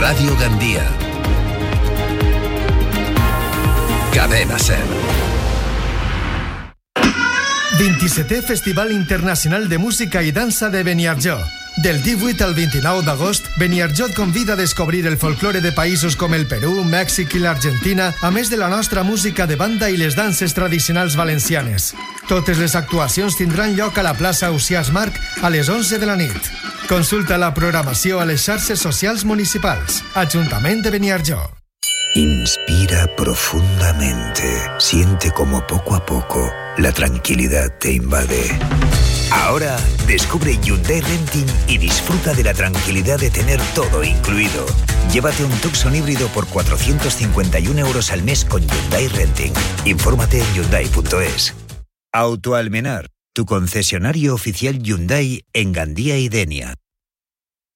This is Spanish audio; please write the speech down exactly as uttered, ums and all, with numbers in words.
Radio Gandía. Cadena Ser. vint-i-setè Festival Internacional de Música i Dansa de Beniarjó. Del divuit al vint-i-nou d'agost, Beniarjó et convida a descobrir el folklore de països com el Perú, Mèxic i l'Argentina, a més de la nostra música de banda i les danses tradicionals valencianes. Totes les actuacions tindran lloc a la plaça Ausiàs Marc a les onze de la nit. Consulta la programació a les xarxes socials municipals. Ajuntament de Beniarjó. Inspira profundamente. Siente como poco a poco la tranquilidad te invade. Ahora descubre Hyundai Renting y disfruta de la tranquilidad de tener todo incluido. Llévate un Tucson híbrido por cuatrocientos cincuenta y un euros al mes con Hyundai Renting. Infórmate en hyundai punto es. Autoalmenar, tu concesionario oficial Hyundai en Gandía y Denia.